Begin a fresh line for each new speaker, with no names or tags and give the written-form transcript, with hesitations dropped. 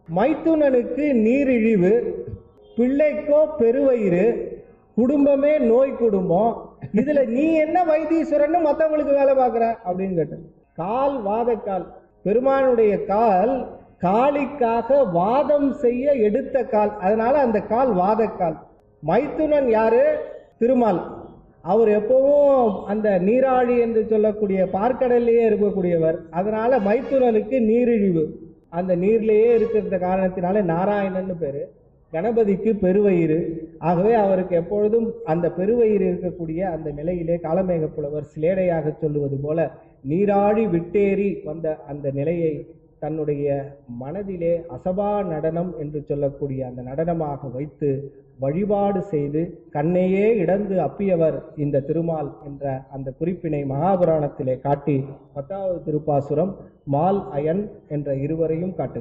மைத்துனனுக்கு நீரிழிவு, பிள்ளைக்கோ பெருவயிறு, குடும்பமே நோய் குடும்பம், இதுல நீ என்ன வைத்தீஸ்வரன் மற்றவங்களுக்கு வேலை பார்க்குற அப்படின்னு கேட்டேன். கால் வாதக்கால், பெருமானுடைய கால் காளிக்காக வாதம் செய்ய எடுத்த கால், அதனால அந்த கால் வாதக்கால். மைத்துனன் யாரு? திருமால். அவர் எப்பவும் அந்த நீராழி என்று சொல்லக்கூடிய பார்க்கடல்லையே இருக்கக்கூடியவர். அதனால மைத்துனனுக்கு நீரிழிவு, அந்த நீர்லேயே இருக்கிற காரணத்தினால நாராயணன் பேரு. கணபதிக்கு பெருவயிறு, ஆகவே அவருக்கு எப்பொழுதும் அந்த பெருவயிறு இருக்கக்கூடிய அந்த நிலையிலே காலமேக புலவர் சிலேடையாக சொல்லுவது போல நீராழி விட்டேறி வந்த அந்த நிலையை தன்னுடைய மனதிலே அசபா நடனம் என்று சொல்லக்கூடிய அந்த நடனமாக வைத்து வழிபாடு செய்து கண்ணையே இடந்து அப்பியவர் இந்த திருமால் என்ற அந்த குறிப்பினை மகாபுராணத்திலே காட்டி 10வது திருப்பாசுரம் மால் அயன் என்ற இருவரையும் காட்டுகிறார்.